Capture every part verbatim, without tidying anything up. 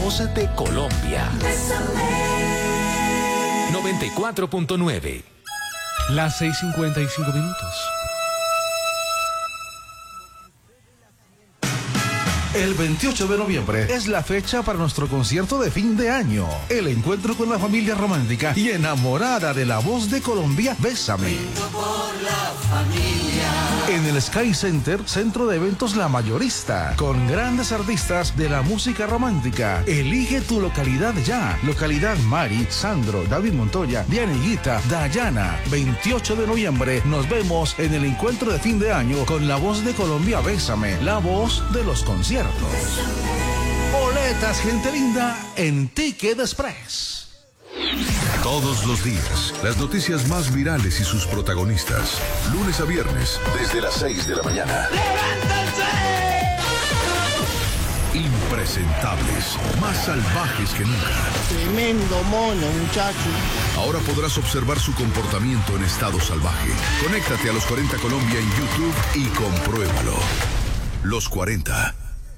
voz de Colombia. noventa y cuatro punto nueve. Las seis cincuenta y cinco minutos. El veintiocho de noviembre es la fecha para nuestro concierto de fin de año. El encuentro con la familia romántica y enamorada de la voz de Colombia, Bésame. Por la familia. En el Sky Center, centro de eventos La Mayorista, con grandes artistas de la música romántica. Elige tu localidad ya. Localidad Mari, Sandro, David Montoya, Dianiguita, Dayana. veintiocho de noviembre nos vemos en el encuentro de fin de año con la voz de Colombia, Bésame, la voz de los conciertos. Boletas, gente linda, en Ticket Express. Todos los días, las noticias más virales y sus protagonistas. Lunes a viernes, desde las seis de la mañana. ¡Levántense! Impresentables, más salvajes que nunca. Tremendo mono, muchacho. Ahora podrás observar su comportamiento en estado salvaje. Conéctate a Los cuarenta Colombia en YouTube y compruébalo. Los cuarenta.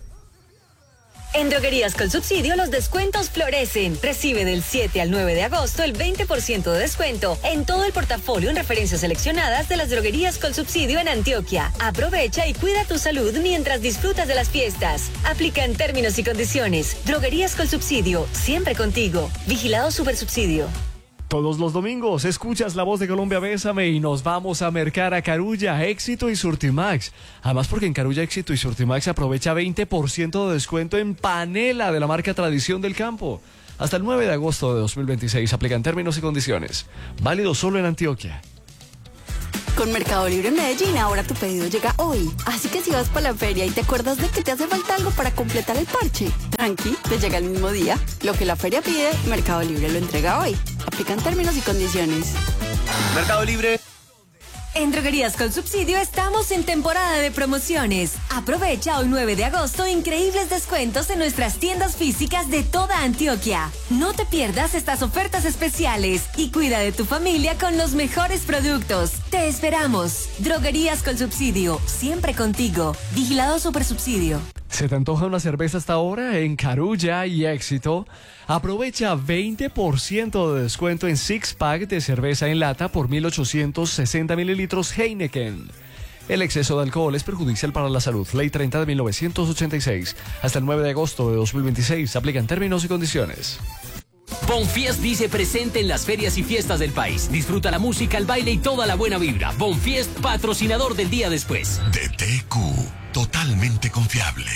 En Droguerías con Subsidio los descuentos florecen. Recibe del siete al nueve de agosto el veinte por ciento de descuento en todo el portafolio en referencias seleccionadas de las Droguerías con Subsidio en Antioquia. Aprovecha y cuida tu salud mientras disfrutas de las fiestas. Aplica en términos y condiciones. Droguerías con Subsidio, siempre contigo. Vigilado Supersubsidio. Todos los domingos escuchas La Voz de Colombia, Bésame, y nos vamos a mercar a Carulla, Éxito y Surtimax. Además, porque en Carulla, Éxito y Surtimax aprovecha veinte por ciento de descuento en panela de la marca Tradición del Campo. Hasta el nueve de agosto de dos mil veintiséis aplican términos y condiciones. Válido solo en Antioquia. Con Mercado Libre en Medellín, ahora tu pedido llega hoy. Así que si vas para la feria y te acuerdas de que te hace falta algo para completar el parche, tranqui, te llega el mismo día. Lo que la feria pide, Mercado Libre lo entrega hoy. Aplican términos y condiciones. Mercado Libre. En Droguerías con Subsidio estamos en temporada de promociones. Aprovecha hoy nueve de agosto increíbles descuentos en nuestras tiendas físicas de toda Antioquia. No te pierdas estas ofertas especiales y cuida de tu familia con los mejores productos. Te esperamos. Droguerías con Subsidio, siempre contigo. Vigilado Supersubsidio. ¿Se te antoja una cerveza hasta ahora? En Carulla y Éxito, aprovecha veinte por ciento de descuento en six pack de cerveza en lata por mil ochocientos sesenta mililitros Heineken. El exceso de alcohol es perjudicial para la salud. Ley treinta de mil novecientos ochenta y seis. Hasta el nueve de agosto de dos mil veintiséis. Aplican términos y condiciones. Bonfiest dice presente en las ferias y fiestas del país. Disfruta la música, el baile y toda la buena vibra. Bonfiest, patrocinador del día después. D T Q, totalmente confiable.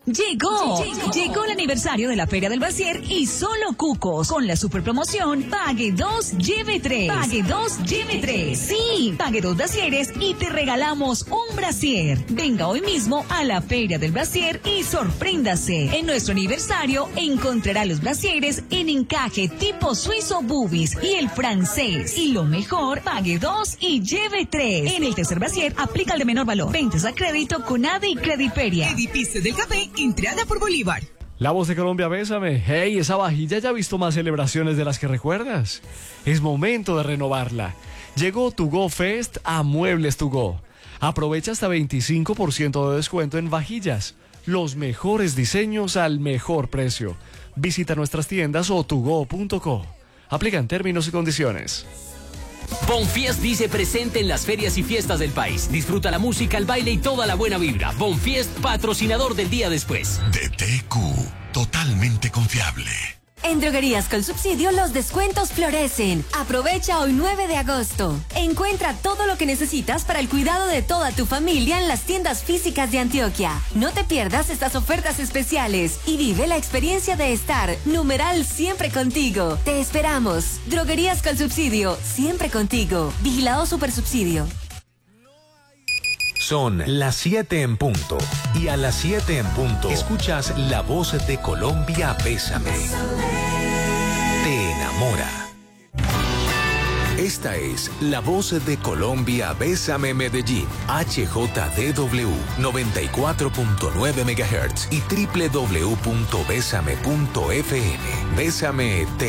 Llegó, llegó, llegó el aniversario de la Feria del Brasier y solo Cucos, con la super promoción Pague dos, lleve tres. Pague dos, lleve tres. Sí, pague dos brasieres y te regalamos un brasier. Venga hoy mismo a la Feria del Brasier y sorpréndase. En nuestro aniversario encontrará los brasieres en encaje tipo suizo boobies y el francés. Y lo mejor, pague dos y lleve tres. En el tercer brasier aplica el de menor valor. Ventas a crédito con A D E y Crediferia. Edificio del Café, entrada por Bolívar. La Voz de Colombia, Bésame. Hey, esa vajilla ya ha visto más celebraciones de las que recuerdas. Es momento de renovarla. Llegó To Go Fest a Muebles To Go. Aprovecha hasta veinticinco por ciento de descuento en vajillas. Los mejores diseños al mejor precio. Visita nuestras tiendas o tugo punto co. Aplican términos y condiciones. Bonfiest dice presente en las ferias y fiestas del país. Disfruta la música, el baile y toda la buena vibra. Bonfiest, patrocinador del día después. D T Q, totalmente confiable. En Droguerías con Subsidio los descuentos florecen. Aprovecha hoy nueve de agosto. Encuentra todo lo que necesitas para el cuidado de toda tu familia en las tiendas físicas de Antioquia. No te pierdas estas ofertas especiales y vive la experiencia de estar numeral siempre contigo. Te esperamos. Droguerías con Subsidio, siempre contigo. Vigilado Supersubsidio. Son las siete en punto. Y a las siete en punto escuchas La Voz de Colombia, Bésame. Te enamora. Esta es La Voz de Colombia, Bésame Medellín. H J D W noventa y cuatro punto nueve megahertz y doble u doble u doble u punto bésame punto f m. Bésame te